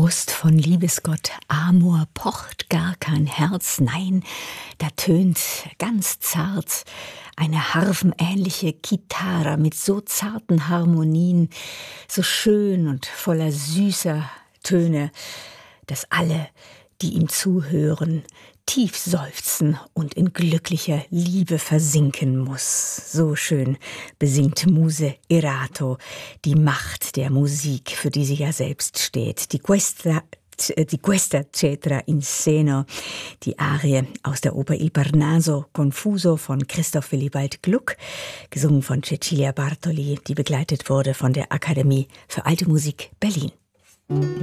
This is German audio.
Brust von Liebesgott Amor pocht gar kein Herz, nein, da tönt ganz zart eine harfenähnliche Chitarra mit so zarten Harmonien, so schön und voller süßer Töne, dass alle, die ihm zuhören, tief seufzen und in glücklicher Liebe versinken muss. So schön besingt Muse Erato die Macht der Musik, für die sie ja selbst steht. Die Questa Cetra in Seno, die Arie aus der Oper Il Parnaso Confuso von Christoph Willibald Gluck, gesungen von Cecilia Bartoli, die begleitet wurde von der Akademie für Alte Musik Berlin.